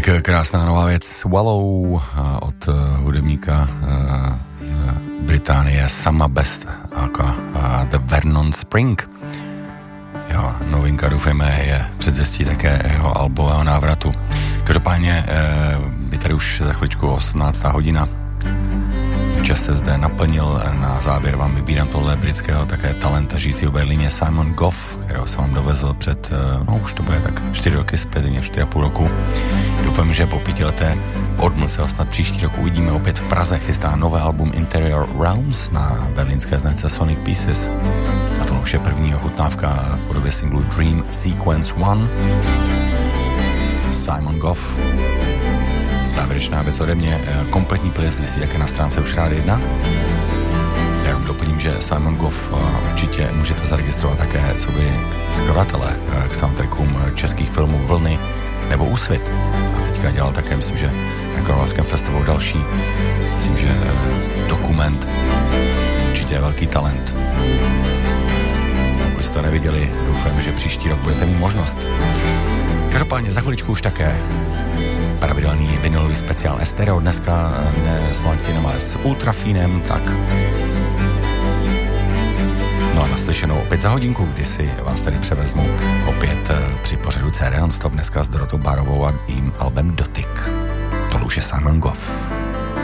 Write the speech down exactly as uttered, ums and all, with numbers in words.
Tak krásná nová věc Swallow od hudebníka z Británie Sama Best aka The Vernon Spring. Jo, novinka, doufejme, je předzvěstí také jeho albového návratu. Každopádně je tady už za chviličku osmnáctá hodina. Čas se zde naplnil, na závěr vám vybírám tohle britského také talenta žijícího v Berlíně Simon Goff, kterého jsem vám dovezl před, no už to bude tak čtyři roky zpět, čtyři a půl roku. Doufám, že po pětileté odmlce snad příští rok uvidíme opět v Praze. Chystá nové album Interior Realms na berlínské značce Sonic Pieces. A to už je první ochutnávka v podobě singlu Dream Sequence one. Simon Goff. Závěrečná věc ode mě, kompletní playlist vysí také na stránce Už rád jedna. Já jenom doplním, že Simon Goff určitě můžete zaregistrovat také co by skladatele k soundtrackům českých filmů Vlny nebo Úsvit. A teďka dělal také, myslím, že na Karlovarském festivalu další, myslím, že dokument, určitě je velký talent. Pokud jste to neviděli, doufám, že příští rok budete mít možnost. Každopádně za chviličku už také pravidelný vinylový speciál Estereo, dneska ne s Martinem, ale s Ultrafínem, tak no a naslyšenou opět za hodinku, kdy si vás tady převezmu opět při pořadu C D Non-stop, dneska s Dorotou Barovou a jím albem Dotyk. Tohle už je Simon Goff.